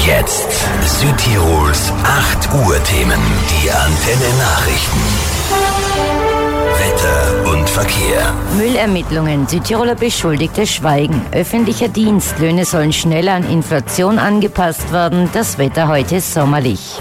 Jetzt Südtirols 8 Uhr Themen. Die Antenne Nachrichten. Wetter und Verkehr. Müllermittlungen. Südtiroler Beschuldigte schweigen. Öffentlicher Dienst. Löhne sollen schneller an Inflation angepasst werden. Das Wetter heute sommerlich.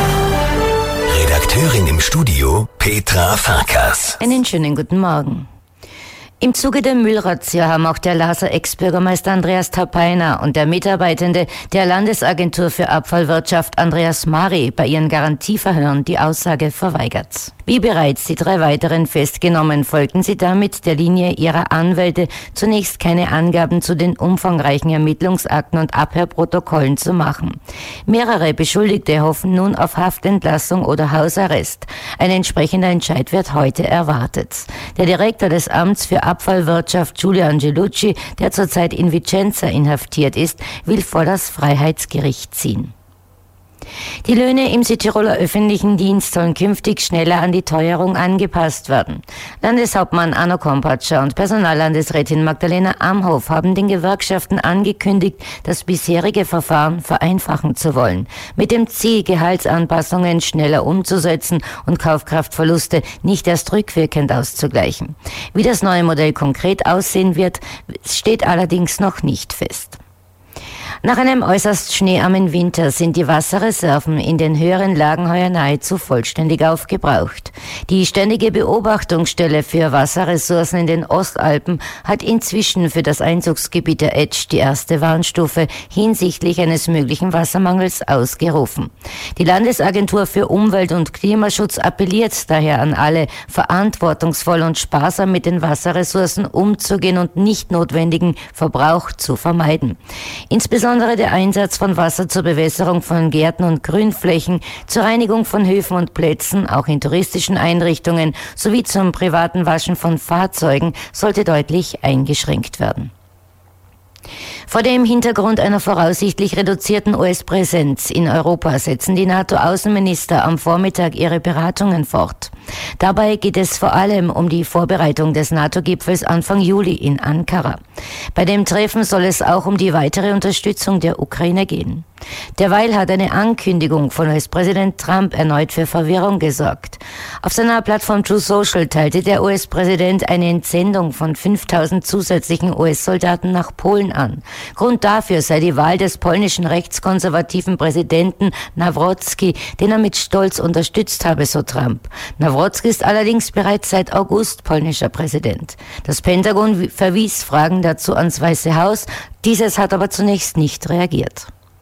Redakteurin im Studio Petra Farkas. Einen schönen guten Morgen. Im Zuge der Müllrazzia haben auch der Laser Ex-Bürgermeister Andreas Tapainer und der Mitarbeitende der Landesagentur für Abfallwirtschaft Andreas Mari bei ihren Garantieverhören die Aussage verweigert. Wie bereits die 3 weiteren festgenommen, folgten sie damit der Linie ihrer Anwälte, zunächst keine Angaben zu den umfangreichen Ermittlungsakten und Abhörprotokollen zu machen. Mehrere Beschuldigte hoffen nun auf Haftentlassung oder Hausarrest. Ein entsprechender Entscheid wird heute erwartet. Der Direktor des Amts für Abfallwirtschaft Giulio Angelucci, der zurzeit in Vicenza inhaftiert ist, will vor das Freiheitsgericht ziehen. Die Löhne im Südtiroler öffentlichen Dienst sollen künftig schneller an die Teuerung angepasst werden. Landeshauptmann Arno Kompatscher und Personallandesrätin Magdalena Amhof haben den Gewerkschaften angekündigt, das bisherige Verfahren vereinfachen zu wollen, mit dem Ziel, Gehaltsanpassungen schneller umzusetzen und Kaufkraftverluste nicht erst rückwirkend auszugleichen. Wie das neue Modell konkret aussehen wird, steht allerdings noch nicht fest. Nach einem äußerst schneearmen Winter sind die Wasserreserven in den höheren Lagen heuer nahezu vollständig aufgebraucht. Die Ständige Beobachtungsstelle für Wasserressourcen in den Ostalpen hat inzwischen für das Einzugsgebiet der Etsch die erste Warnstufe hinsichtlich eines möglichen Wassermangels ausgerufen. Die Landesagentur für Umwelt und Klimaschutz appelliert daher an alle, verantwortungsvoll und sparsam mit den Wasserressourcen umzugehen und nicht notwendigen Verbrauch zu vermeiden. Insbesondere der Einsatz von Wasser zur Bewässerung von Gärten und Grünflächen, zur Reinigung von Höfen und Plätzen, auch in touristischen Einrichtungen, sowie zum privaten Waschen von Fahrzeugen sollte deutlich eingeschränkt werden. Vor dem Hintergrund einer voraussichtlich reduzierten US-Präsenz in Europa setzen die NATO-Außenminister am Vormittag ihre Beratungen fort. Dabei geht es vor allem um die Vorbereitung des NATO-Gipfels Anfang Juli in Ankara. Bei dem Treffen soll es auch um die weitere Unterstützung der Ukraine gehen. Derweil hat eine Ankündigung von US-Präsident Trump erneut für Verwirrung gesorgt. Auf seiner Plattform True Social teilte der US-Präsident eine Entsendung von 5.000 zusätzlichen US-Soldaten nach Polen an. Grund dafür sei die Wahl des polnischen rechtskonservativen Präsidenten Nawrocki, den er mit Stolz unterstützt habe, so Trump. Nawrocki ist allerdings bereits seit August polnischer Präsident. Das Pentagon verwies Fragen dazu ans Weiße Haus, dieses hat aber zunächst nicht reagiert.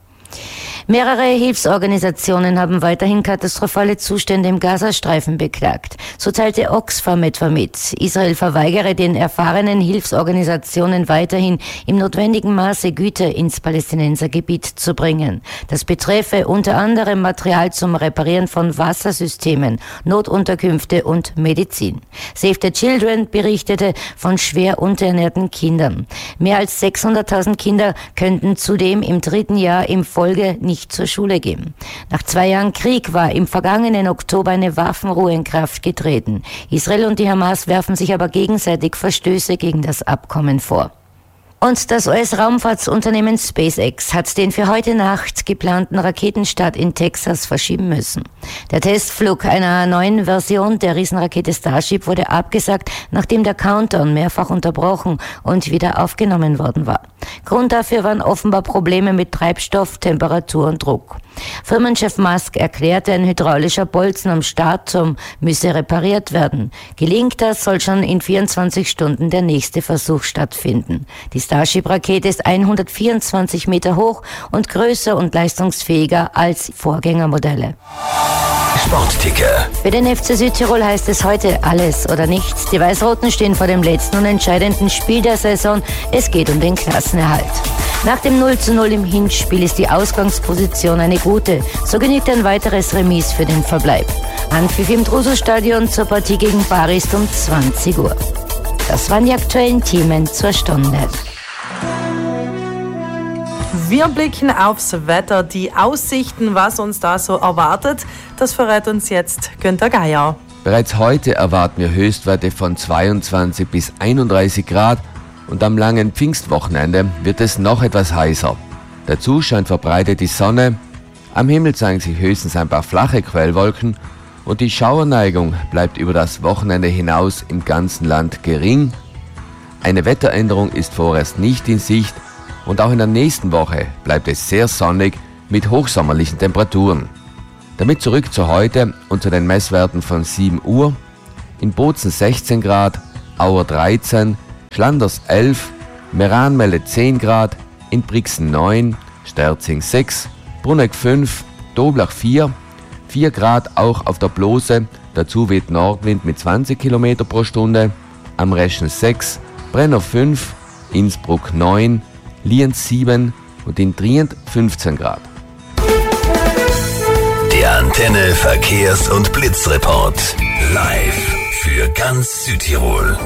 Mehrere Hilfsorganisationen haben weiterhin katastrophale Zustände im Gazastreifen beklagt. So teilte Oxfam etwa mit. Israel verweigere den erfahrenen Hilfsorganisationen weiterhin im notwendigen Maße Güter ins Palästinensergebiet zu bringen. Das betreffe unter anderem Material zum Reparieren von Wassersystemen, Notunterkünfte und Medizin. Save the Children berichtete von schwer unterernährten Kindern. Mehr als 600.000 Kinder könnten zudem im 3. Jahr in Folge nicht zur Schule gehen. Nach 2 Jahren Krieg war im vergangenen Oktober eine Waffenruhe in Kraft getreten. Israel und die Hamas werfen sich aber gegenseitig Verstöße gegen das Abkommen vor. Und das US-Raumfahrtsunternehmen SpaceX hat den für heute Nacht geplanten Raketenstart in Texas verschieben müssen. Der Testflug einer neuen Version der Riesenrakete Starship wurde abgesagt, nachdem der Countdown mehrfach unterbrochen und wieder aufgenommen worden war. Grund dafür waren offenbar Probleme mit Treibstoff, Temperatur und Druck. Firmenchef Musk erklärte, ein hydraulischer Bolzen am Startturm müsse repariert werden. Gelingt das, soll schon in 24 Stunden der nächste Versuch stattfinden. Die Starship-Rakete ist 124 Meter hoch und größer und leistungsfähiger als Vorgängermodelle. Sportticker. Für den FC Südtirol heißt es heute alles oder nichts. Die Weiß-Roten stehen vor dem letzten und entscheidenden Spiel der Saison. Es geht um den Klassenerhalt. Nach dem 0:0 im Hinspiel ist die Ausgangsposition eine gute. So genügt ein weiteres Remis für den Verbleib. Anpfiff im Druso-Stadion zur Partie gegen Paris um 20 Uhr. Das waren die aktuellen Themen zur Stunde. Wir blicken aufs Wetter, die Aussichten, was uns da so erwartet. Das verrät uns jetzt Günther Geier. Bereits heute erwarten wir Höchstwerte von 22 bis 31 Grad und am langen Pfingstwochenende wird es noch etwas heißer. Dazu scheint verbreitet die Sonne. Am Himmel zeigen sich höchstens ein paar flache Quellwolken und die Schauerneigung bleibt über das Wochenende hinaus im ganzen Land gering. Eine Wetteränderung ist vorerst nicht in Sicht und auch in der nächsten Woche bleibt es sehr sonnig mit hochsommerlichen Temperaturen. Damit zurück zu heute und zu den Messwerten von 7 Uhr. In Bozen 16 Grad, Auer 13, Schlanders 11, Meran meldet 10 Grad, in Brixen 9, Sterzing 6, Bruneck 5, Doblach 4, 4 Grad auch auf der Blose, dazu weht Nordwind mit 20 km pro Stunde, am Reschen 6, Brenner 5, Innsbruck 9, Lienz 7 und in Trient 15 Grad. Der Antenne Verkehrs- und Blitzreport. Live für ganz Südtirol.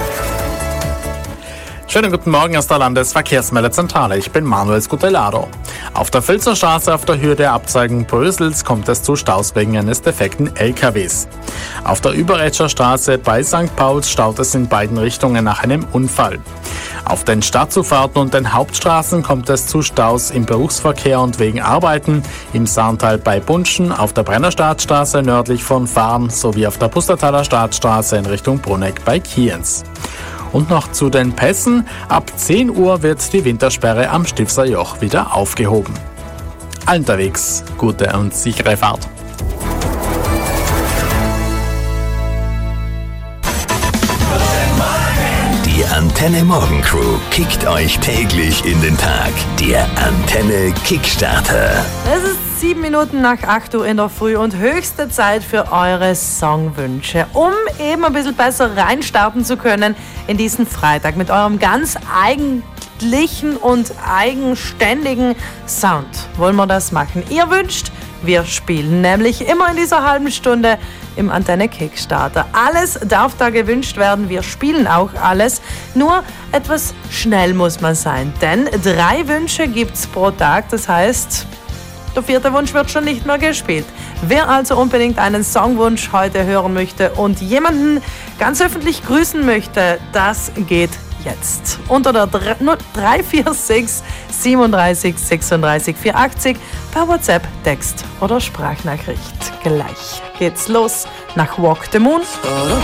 Schönen guten Morgen aus der Landesverkehrsmeldezentrale. Ich bin Manuel Scutelado. Auf der Filzerstraße auf der Höhe der Abzweigung Brösels kommt es zu Staus wegen eines defekten LKWs. Auf der Überetscher Straße bei St. Pauls staut es in beiden Richtungen nach einem Unfall. Auf den Stadtzufahrten und den Hauptstraßen kommt es zu Staus im Berufsverkehr und wegen Arbeiten im Saartal bei Bunschen, auf der Brennerstadtstraße nördlich von Fahren sowie auf der Pustertaler Stadtstraße in Richtung Bruneck bei Kienz. Und noch zu den Pässen. Ab 10 Uhr wird die Wintersperre am Stifser Joch wieder aufgehoben. Allen unterwegs gute und sichere Fahrt. Die Antenne Morgen Crew kickt euch täglich in den Tag. Der Antenne Kickstarter. Es ist 7 Minuten nach 8 Uhr in der Früh und höchste Zeit für eure Songwünsche, um eben ein bisschen besser reinstarten zu können in diesen Freitag mit eurem ganz eigentlichen und eigenständigen Sound. Wollen wir das machen? Ihr wünscht, wir spielen nämlich immer in dieser halben Stunde im Antenne Kickstarter. Alles darf da gewünscht werden, wir spielen auch alles, nur etwas schnell muss man sein, denn 3 Wünsche gibt's pro Tag, das heißt, der 4. Wunsch wird schon nicht mehr gespielt. Wer also unbedingt einen Songwunsch heute hören möchte und jemanden ganz öffentlich grüßen möchte, das geht jetzt. Unter der 346 37 36 480 per WhatsApp, Text oder Sprachnachricht. Gleich geht's los nach Walk the Moon.